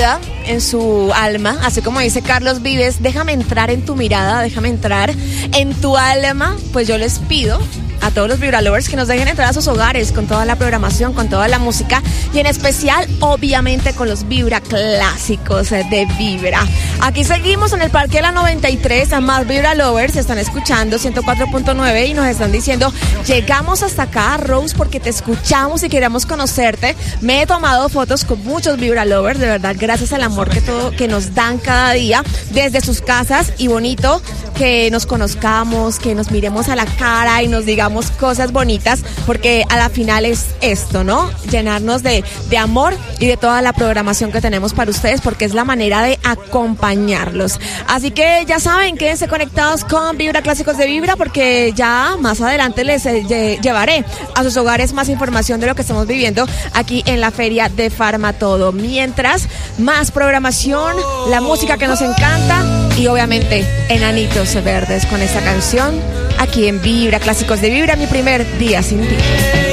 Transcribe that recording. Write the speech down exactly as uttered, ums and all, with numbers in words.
vida, en su alma, así como dice Carlos Vives, déjame entrar en tu mirada, déjame entrar en tu alma, pues yo les pido a todos los Vibra Lovers que nos dejen entrar a sus hogares con toda la programación, con toda la música y en especial, obviamente, con los Vibra clásicos de Vibra. Aquí seguimos en el Parque de la noventa y tres, a más Vibra Lovers están escuchando ciento cuatro punto nueve y nos están diciendo, llegamos hasta acá, Rose, porque te escuchamos y queremos conocerte. Me he tomado fotos con muchos Vibra Lovers, de verdad, gracias al amor que, todo, que nos dan cada día desde sus casas y bonito que nos conozcamos, que nos miremos a la cara y nos digamos cosas bonitas, porque a la final es esto, ¿no? Llenarnos de, de amor y de toda la programación que tenemos para ustedes, porque es la manera de acompañarlos. Así que ya saben, quédense conectados con Vibra Clásicos de Vibra, porque ya más adelante les eh, llevaré a sus hogares más información de lo que estamos viviendo aquí en la feria de Farmatodo. Mientras, más programación, la música que nos encanta y obviamente Enanitos Verdes con esta canción aquí en Vibra Clásicos de Vibra, mi primer día sin ti.